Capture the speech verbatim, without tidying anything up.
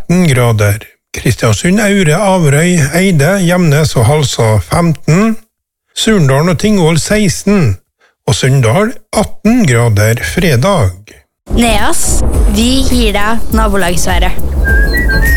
tretten grader. Kristiansund, Aure, Averøy, Eide, Gjemnes og Halsa femten, Surndalen og Tingvoll seksten, og Sunndal atten grader fredag. Neas, vi gir deg nabolagsværet.